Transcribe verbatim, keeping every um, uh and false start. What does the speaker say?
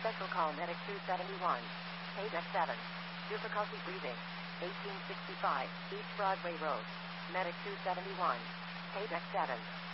Special call Medic two seventy-one. Page F seven. Difficulty breathing. eighteen sixty-five, East Broadway Road. Medic two seventy-one. Page F seven.